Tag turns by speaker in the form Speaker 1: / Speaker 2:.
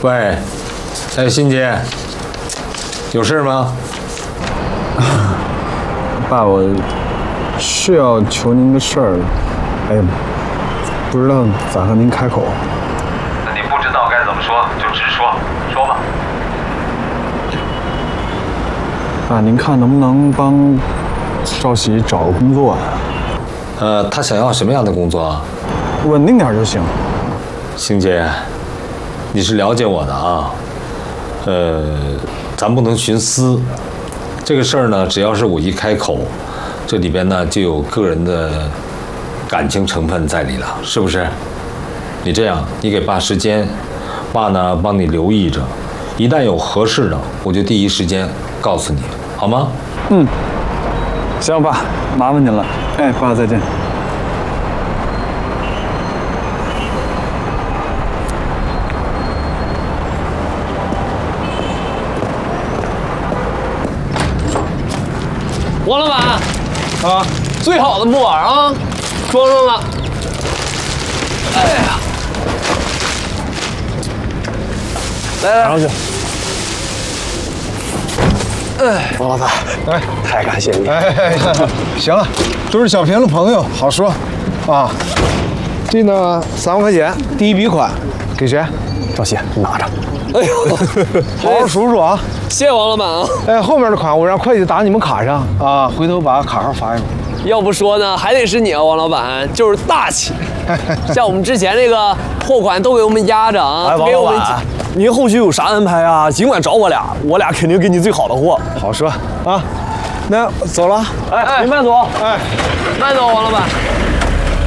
Speaker 1: 喂，哎，欣姐，有事吗？
Speaker 2: 爸，我是要求您个事儿，哎呀，不知道咋和您开口。
Speaker 1: 那你不知道该怎么说，就直说，说吧。
Speaker 2: 爸，您看能不能帮少喜找个工作呀？
Speaker 1: 他想要什么样的工作啊？
Speaker 2: 稳定点就行。
Speaker 1: 欣姐，你是了解我的啊。咱不能徇私。这个事儿呢，只要是我一开口，这里边呢就有个人的感情成分在里了，是不是？你这样，你给爸时间，爸呢帮你留意着，一旦有合适的，我就第一时间告诉你，好吗？
Speaker 2: 嗯，行，爸，麻烦您了。哎，爸，再见。
Speaker 3: 王老板，
Speaker 2: 啊，
Speaker 3: 最好的木耳啊，装上了。哎呀，来，
Speaker 2: 上去。
Speaker 3: 哎，王老板，
Speaker 2: 哎，
Speaker 3: 太感谢你。
Speaker 2: 哎，行了，都是小平的朋友，好说。啊，这呢3万块钱，第一笔款，给谁？
Speaker 3: 赵谢，你拿着。哎呦，
Speaker 2: 好好数数啊。
Speaker 3: 谢谢王老板啊。
Speaker 2: 哎，后面的款我让会计打你们卡上啊，回头把卡号发一会儿。
Speaker 3: 要不说呢，还得是你啊，王老板，就是大气。像我们之前那个货款都给我们压着啊，
Speaker 4: 哎，王老板，您后续有啥安排啊？尽管找我俩肯定给你最好的货。
Speaker 2: 好说啊，那走了。
Speaker 4: 哎，您慢走。
Speaker 2: 哎，
Speaker 3: 慢走，王老板。